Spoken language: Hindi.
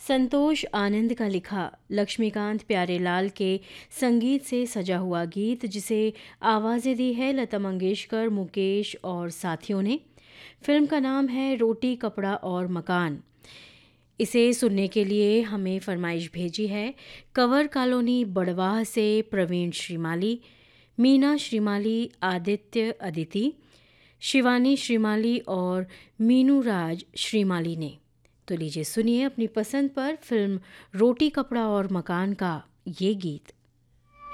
संतोष आनंद का लिखा लक्ष्मीकांत प्यारेलाल के संगीत से सजा हुआ गीत जिसे आवाज़ें दी है लता मंगेशकर, मुकेश और साथियों ने। फिल्म का नाम है रोटी कपड़ा और मकान। इसे सुनने के लिए हमें फरमाइश भेजी है कंवर कॉलोनी बड़वाह से प्रवीण श्रीमाली, मीना श्रीमाली, आदित्य अदिति, शिवानी श्रीमाली और मीनू राज श्रीमाली ने। तो लीजिए सुनिए अपनी पसंद पर फिल्म रोटी कपड़ा और मकान का ये गीत।